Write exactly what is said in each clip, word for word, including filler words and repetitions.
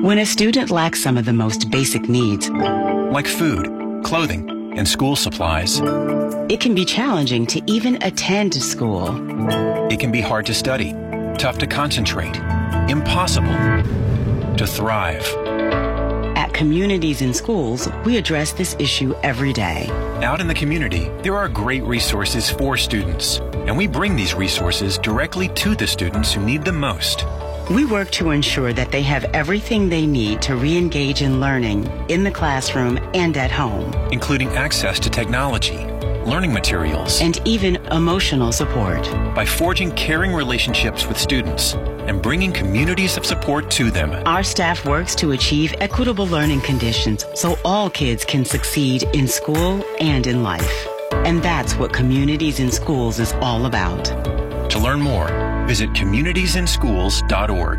When a student lacks some of the most basic needs, like food, clothing, and school supplies, it can be challenging to even attend school. It can be hard to study, tough to concentrate, impossible to thrive. At Communities in Schools, we address this issue every day. Out in the community, there are great resources for students, and we bring these resources directly to the students who need them most. We work to ensure that they have everything they need to re-engage in learning in the classroom and at home, including access to technology, learning materials, and even emotional support. By forging caring relationships with students and bringing communities of support to them, our staff works to achieve equitable learning conditions so all kids can succeed in school and in life. And that's what Communities in Schools is all about. To learn more, visit communities in schools dot org.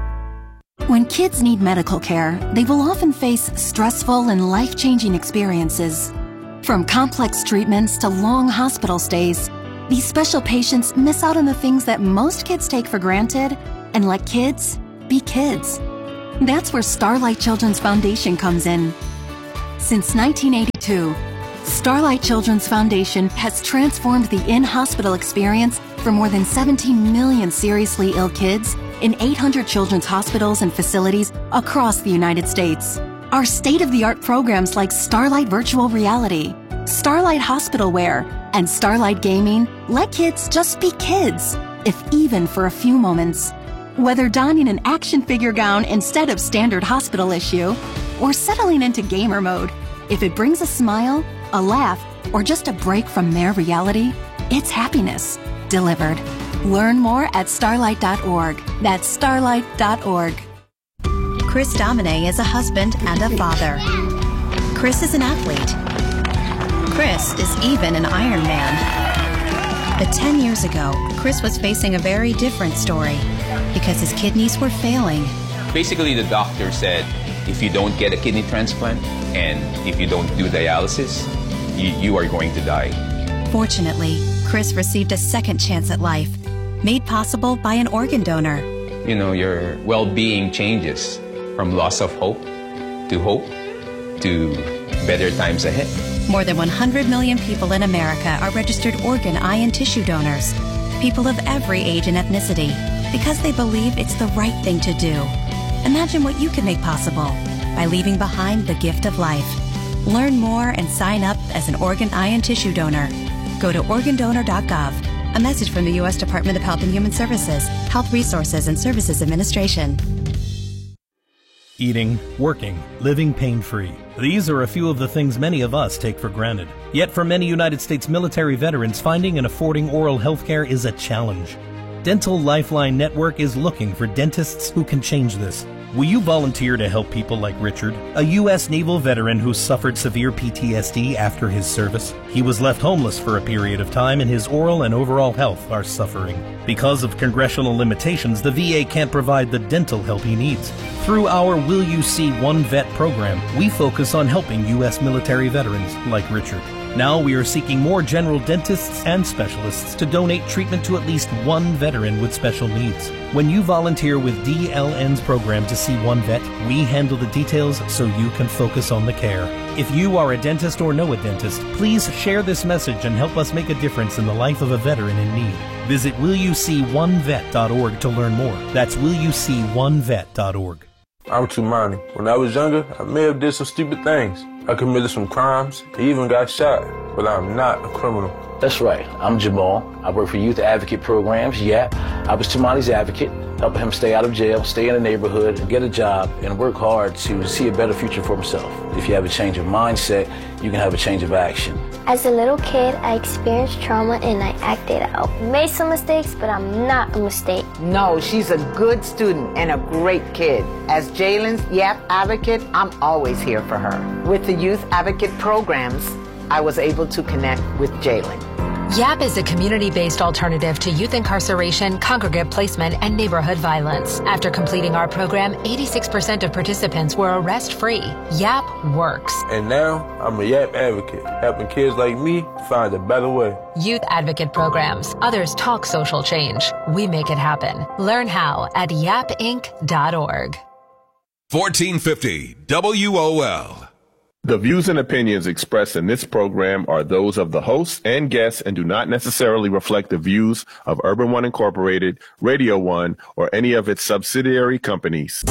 When kids need medical care, they will often face stressful and life-changing experiences. From complex treatments to long hospital stays, these special patients miss out on the things that most kids take for granted and let kids be kids. That's where Starlight Children's Foundation comes in. Since nineteen eighty-two, Starlight Children's Foundation has transformed the in-hospital experience for more than seventeen million seriously ill kids in eight hundred children's hospitals and facilities across the United States. Our state-of-the-art programs like Starlight Virtual Reality, Starlight Hospital Wear, and Starlight Gaming let kids just be kids, if even for a few moments. Whether donning an action figure gown instead of standard hospital issue, or settling into gamer mode, if it brings a smile, a laugh, or just a break from their reality, it's happiness delivered. Learn more at starlight dot org. That's starlight dot org. Chris Domine is a husband and a father. Chris is an athlete. Chris is even an Iron Man. But ten years ago, Chris was facing a very different story because his kidneys were failing. Basically, the doctor said, if you don't get a kidney transplant and if you don't do dialysis, you, you are going to die. Fortunately, Chris received a second chance at life, made possible by an organ donor. You know, your well-being changes from loss of hope to hope to better times ahead. More than one hundred million people in America are registered organ, eye, and tissue donors. People of every age and ethnicity, because they believe it's the right thing to do. Imagine what you can make possible by leaving behind the gift of life. Learn more and sign up as an organ, eye, and tissue donor. Go to organ donor dot gov. A message from the U S Department of Health and Human Services, Health Resources and Services Administration. Eating, working, living pain-free. These are a few of the things many of us take for granted. Yet for many United States military veterans, finding and affording oral health care is a challenge. Dental Lifeline Network is looking for dentists who can change this. Will you volunteer to help people like Richard, a U S Naval veteran who suffered severe P T S D after his service? He was left homeless for a period of time and his oral and overall health are suffering. Because of congressional limitations, the V A can't provide the dental help he needs. Through our Will You See One Vet program, we focus on helping U S military veterans like Richard. Now we are seeking more general dentists and specialists to donate treatment to at least one veteran with special needs. When you volunteer with D L N's program to see one vet, we handle the details so you can focus on the care. If you are a dentist or know a dentist, please share this message and help us make a difference in the life of a veteran in need. Visit will you see one vet dot org to learn more. That's will you see one vet dot org. I'm Tumani. When I was younger, I may have did some stupid things. I committed some crimes, I even got shot, but I'm not a criminal. That's right. I'm Jamal. I work for Youth Advocate Programs, Y A P. I was Tumani's advocate, helping him stay out of jail, stay in the neighborhood, get a job, and work hard to see a better future for himself. If you have a change of mindset, you can have a change of action. As a little kid, I experienced trauma and I acted out. Made some mistakes, but I'm not a mistake. No, she's a good student and a great kid. As Jalen's Y A P advocate, I'm always here for her. With the Youth Advocate Programs, I was able to connect with Jalen. Y A P is a community-based alternative to youth incarceration, congregate placement, and neighborhood violence. After completing our program, eighty-six percent of participants were arrest-free. Y A P works. And now, I'm a Y A P advocate, helping kids like me find a better way. Youth Advocate Programs. Others talk social change. We make it happen. Learn how at yap inc dot org. fourteen fifty W O L. The views and opinions expressed in this program are those of the hosts and guests and do not necessarily reflect the views of Urban One Incorporated, Radio One, or any of its subsidiary companies.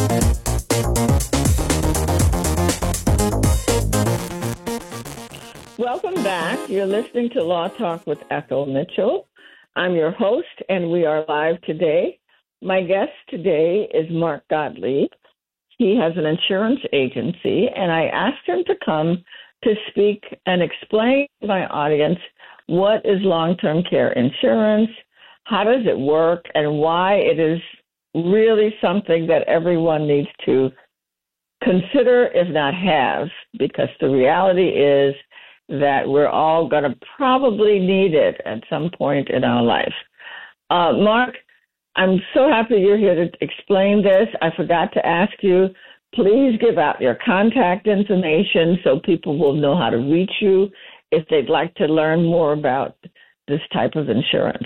Welcome back. You're listening to Law Talk with Ethel Mitchell. I'm your host, and we are live today. My guest today is Mark Gottlieb. He has an insurance agency, and I asked him to come to speak and explain to my audience what is long-term care insurance, how does it work, and why it is really something that everyone needs to consider, if not have, because the reality is that we're all going to probably need it at some point in our life. Uh, Mark, I'm so happy you're here to explain this. I forgot to ask you, please give out your contact information so people will know how to reach you if they'd like to learn more about this type of insurance.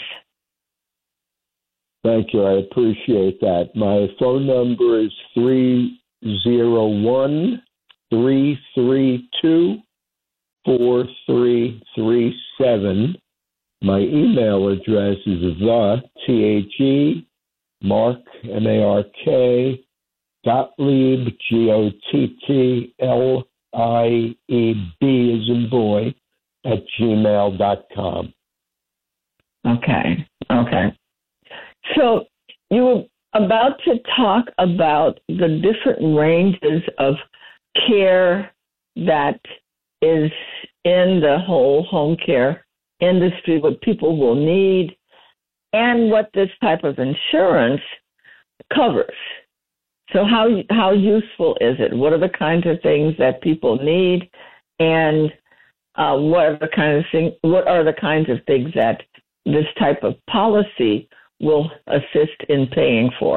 Thank you. I appreciate that. My phone number is three oh one, three three two, four three three seven. My email address is the, T H E, Mark, M A R K, Gottlieb, G O T T L I E B as in boy, at gmail dot com. Okay, okay. So you were about to talk about the different ranges of care that is in the whole home care industry, what people will need, and what this type of insurance covers. So how how useful is it? What are the kinds of things that people need, and uh, what are the kind of thing, what are the kinds of things that this type of policy will assist in paying for?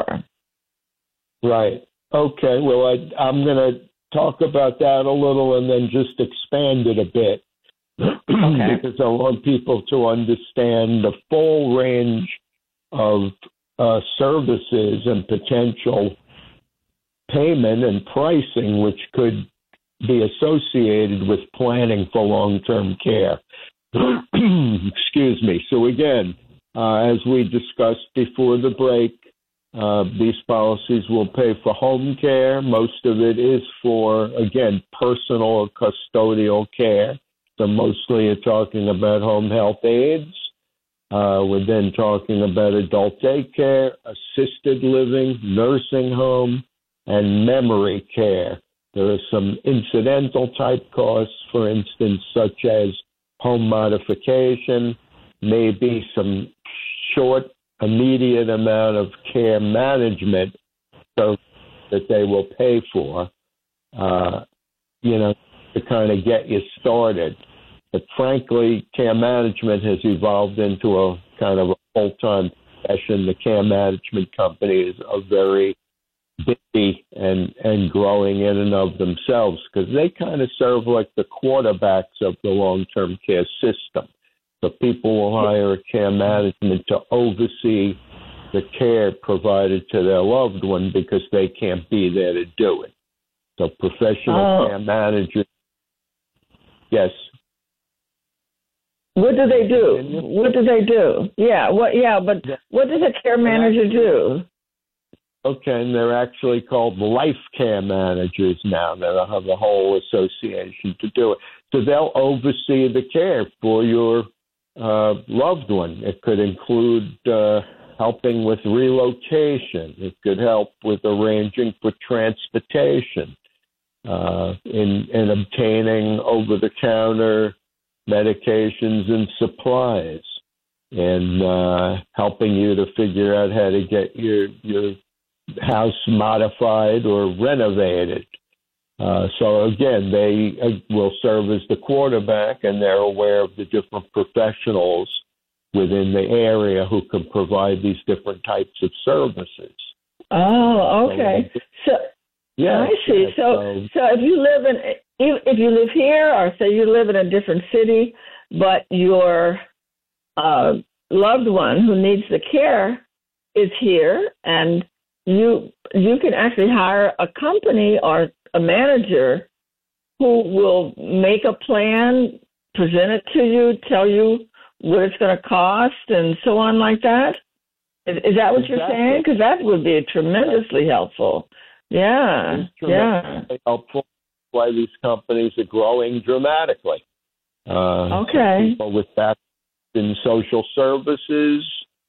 Right. Okay. Well, I, I'm going to talk about that a little and then just expand it a bit. Okay. Because I want people to understand the full range of uh, services and potential payment and pricing which could be associated with planning for long-term care. Excuse me. So again, uh, as we discussed before the break, uh, these policies will pay for home care. Most of it is for, again, personal or custodial care. So mostly you're talking about home health aides. Uh, we're then talking about adult daycare, assisted living, nursing home, and memory care. There are some incidental type costs, for instance, such as home modification, maybe some short, immediate amount of care management so that they will pay for, uh, you know, to kind of get you started. But frankly, care management has evolved into a kind of a full-time profession. The care management companies are very busy and, and growing in and of themselves because they kind of serve like the quarterbacks of the long-term care system. So people will hire a care management to oversee the care provided to their loved one because they can't be there to do it. So professional oh. care managers, yes. What do they do? What do they do? Yeah, what? Yeah, but what does a care manager do? Okay, and they're actually called life care managers now. They'll have a whole association to do it. So they'll oversee the care for your uh, loved one. It could include uh, helping with relocation. It could help with arranging for transportation, uh, in, in obtaining over-the-counter medications and supplies, and uh, helping you to figure out how to get your your house modified or renovated. Uh, so again, they uh, will serve as the quarterback, and they're aware of the different professionals within the area who can provide these different types of services. Oh, okay. So, yeah, I see. So, so, so if you live in if you live here, or say you live in a different city, but your uh, loved one who needs the care is here, and you you can actually hire a company or a manager who will make a plan, present it to you, tell you what it's going to cost, and so on like that. Is, is that what exactly. you're saying? Because that would be tremendously helpful. Yeah, it's tremendously yeah. helpful. Why these companies are growing dramatically. Uh, okay. People with background in social services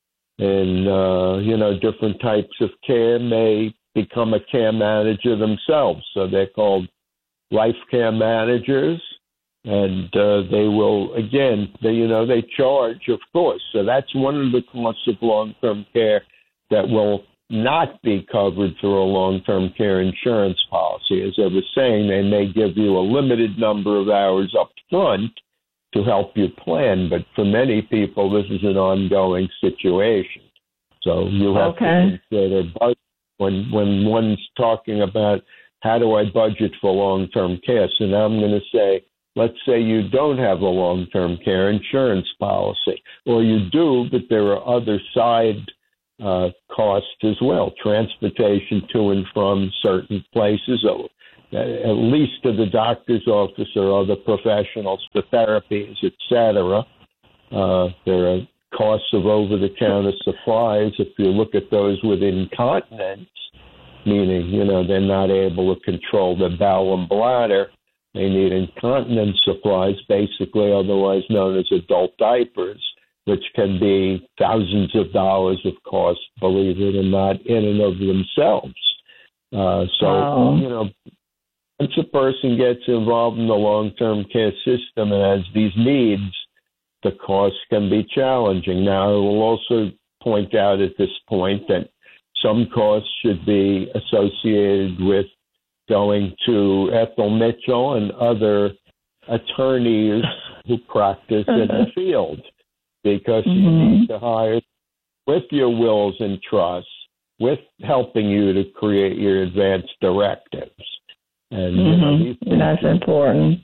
and, uh, you know, different types of care may become a care manager themselves. So they're called life care managers. And uh, they will, again, they, you know, they charge, of course. So that's one of the costs of long-term care that will not be covered through a long-term care insurance policy. As I was saying, they may give you a limited number of hours up front to help you plan, but for many people, this is an ongoing situation. So you have okay. to consider budget when, when one's talking about how do I budget for long-term care. So now I'm going to say, let's say you don't have a long-term care insurance policy, or you do, but there are other side uh, costs as well, transportation to and from certain places, at least to the doctor's office or other professionals, for therapies, et cetera. Uh, there are costs of over-the-counter supplies. If you look at those with incontinence, meaning, you know, they're not able to control their bowel and bladder, they need incontinence supplies, basically otherwise known as adult diapers, which can be thousands of dollars of cost, believe it or not, in and of themselves. Uh, so, wow. you know, once a person gets involved in the long-term care system and has these needs, the costs can be challenging. Now, I will also point out at this point that some costs should be associated with going to Ethel Mitchell and other attorneys who practice in the field, because mm-hmm. you need to hire with your wills and trusts, with helping you to create your advance directives. And mm-hmm. you know, these things, that's important.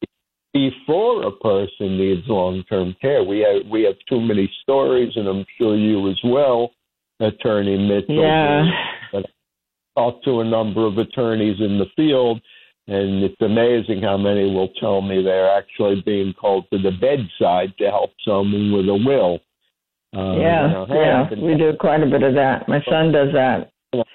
Before a person needs long-term care, we have we have too many stories, and I'm sure you as well, Attorney Mitchell. Yeah. But I talked to a number of attorneys in the field, and it's amazing how many will tell me they're actually being called to the bedside to help someone with a will. Uh, yeah, you know, hey, yeah, we do quite a bit of that. My son does that.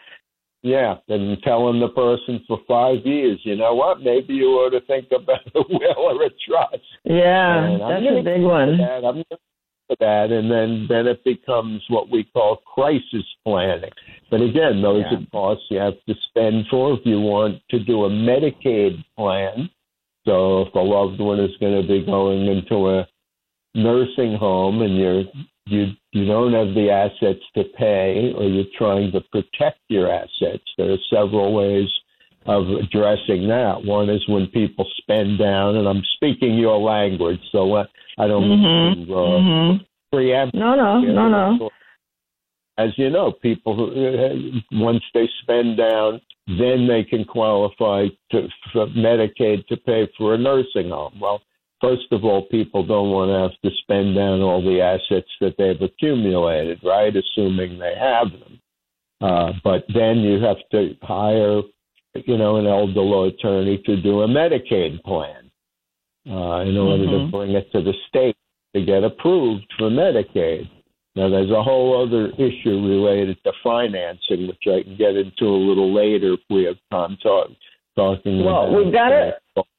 Yeah, and telling the person for five years, you know what, maybe you ought to think about a will or a trust. Yeah, and that's a big one. That. I'm for that, and then, then it becomes what we call crisis planning. But again, those yeah. are costs you have to spend for if you want to do a Medicaid plan. So if a loved one is going to be going into a nursing home and you're you you don't have the assets to pay, or you're trying to protect your assets, there are several ways of addressing that. One is when people spend down, and I'm speaking your language, so I don't mm-hmm. mean to uh, mm-hmm. preempt. No, no, no, no. As you know, people who, once they spend down, then they can qualify to, for Medicaid to pay for a nursing home. Well, first of all, people don't want to have to spend down all the assets that they've accumulated, right, assuming they have them. Uh, but then you have to hire, you know, an elder law attorney to do a Medicaid plan uh, in order mm-hmm. to bring it to the state to get approved for Medicaid. Now, there's a whole other issue related to financing, which I can get into a little later if we have time talk, talking well, about. Well, we've got it.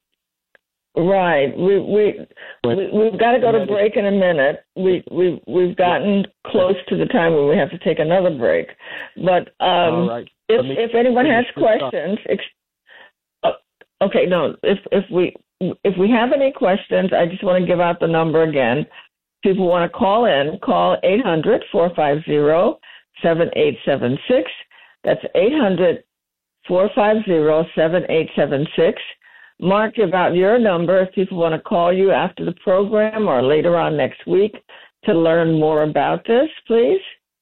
Right. We we, we we've got to go to break in a minute. We we we've gotten close to the time where we have to take another break. But um, right. if me, if anyone has questions, ex- uh, okay, no. If if we if we have any questions, I just want to give out the number again. People want to call in, call eight hundred, four five zero, seven eight seven six. That's eight hundred, four five zero, seven eight seven six. Mark, give out your number if people want to call you after the program or later on next week to learn more about this, please.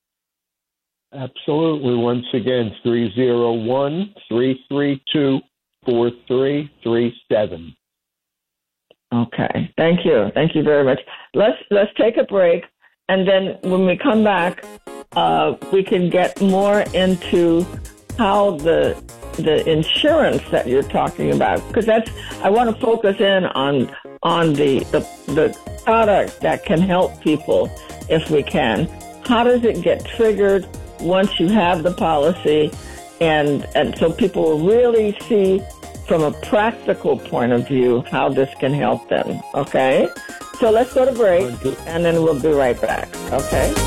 Absolutely. Once again, three oh one, three three two, four three three seven. Okay. Thank you. Thank you very much. Let's let's take a break, and then when we come back, uh, we can get more into how the the insurance that you're talking about, because that's I want to focus in on on the, the the product that can help people if we can. How does it get triggered once you have the policy, and and so people will really see from a practical point of view how this can help them. Okay, so let's go to break and then we'll be right back. Okay.